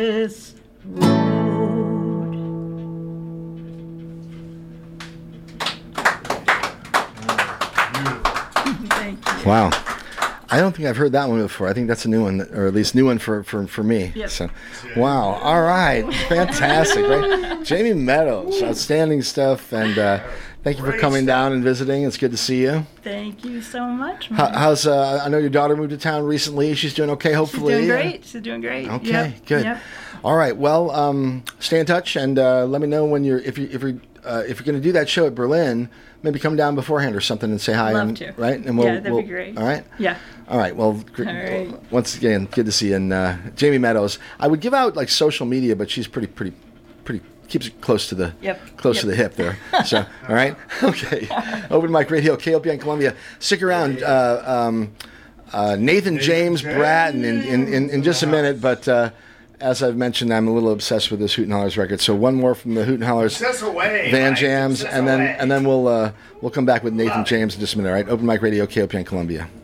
this road. Thank you. Wow. I don't think I've heard that one before. I think that's a new one, or at least new one for me. Yep. So, wow. All right. Fantastic. Right? Jamie Meadows, outstanding stuff. And thank you for coming down and visiting. It's good to see you. Thank you so much. How's I know your daughter moved to town recently. She's doing okay, hopefully. She's doing great. Okay, Yep. good. Yep. All right. Well, stay in touch and let me know when if you're going to do that show at Berlin. Maybe come down beforehand or something and say hi. Love to. Right? And that'd be great. All right? Yeah. All right. Well, All right. once again, good to see you. And Jamie Meadows, I would give out like social media, but she's pretty keeps it close to the to the hip there. So, all right. Okay. Open Mic Radio, KOPN Columbia. Stick around. Nathan James Bratton in just a minute, but as I've mentioned, I'm a little obsessed with this Hoot and Hollers record. So one more from the Hoot and Hollers Van Jams, and then we'll come back with Nathan James in just a minute. All right, Open Mic Radio, KOPN Columbia.